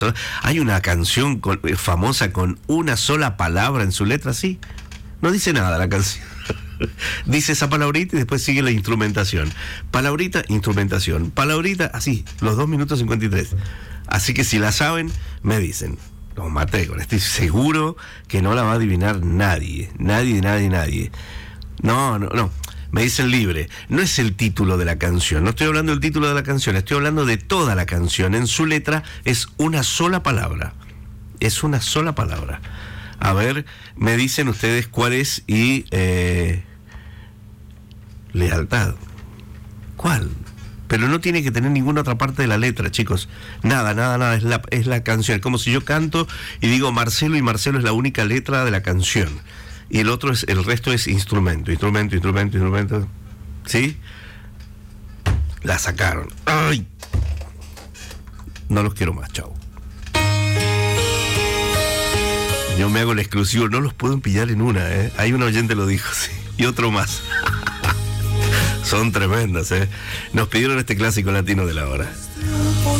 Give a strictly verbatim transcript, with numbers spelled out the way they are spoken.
Hay una canción con, famosa con una sola palabra en su letra, sí. No dice nada la canción. Dice esa palabrita y después sigue la instrumentación. Palabrita, instrumentación. Palabrita, así, los dos minutos cincuenta y tres. Así que si la saben, me dicen. Los maté, con estoy seguro que no la va a adivinar nadie. Nadie, nadie, nadie. No, no, no. Me dicen libre. No es el título de la canción. No estoy hablando del título de la canción. Estoy hablando de toda la canción. En su letra es una sola palabra. Es una sola palabra. A ver, me dicen ustedes cuál es y... Eh, lealtad. ¿Cuál? Pero no tiene que tener ninguna otra parte de la letra, chicos. Nada, nada, nada. Es la, es la canción. Es como si yo canto y digo Marcelo y Marcelo es la única letra de la canción. Y el otro es, el resto es instrumento, instrumento, instrumento, instrumento. ¿Sí? La sacaron. ¡Ay! No los quiero más, chao. Yo me hago el exclusivo, no los puedo pillar en una, ¿eh? Hay un oyente lo dijo, sí. Y otro más. Son tremendas, ¿eh? Nos pidieron este clásico latino de la hora.